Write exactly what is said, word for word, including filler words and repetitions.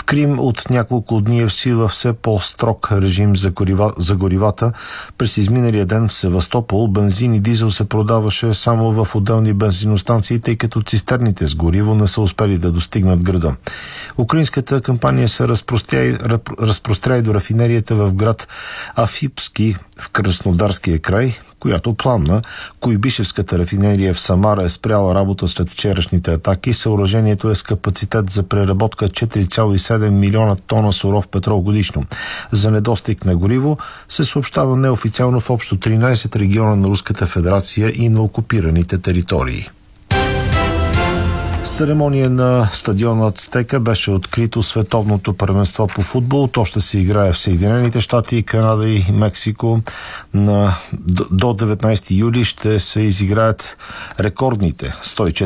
Крим от няколко дни е в сила все по-строг режим за, горива, за горивата. През изминалия ден в Севастопол бензин и дизел се продаваше само в отделни бензиностанции, тъй като цистерните с гориво не са успели да достигнат града. Украинската кампания се разпростря, разпростря и до рафинерията в град Афипски в Краснодарския край, която пламна. Куйбишевската рафинерия в Самара е спряла работа след вчерашните атаки. Съоръжението е с капацитет за преработка четири цяло и седем милиона тона суров петрол годишно. За недостиг на гориво се съобщава неофициално в общо тринайсет региона на Руската федерация и на окупираните територии. С церемония на стадиона Ацтека беше открито световното първенство по футбол. То ще се играе в Съединените щати, Канада и Мексико. На, до деветнайсети юли ще се изиграят рекордните сто и четири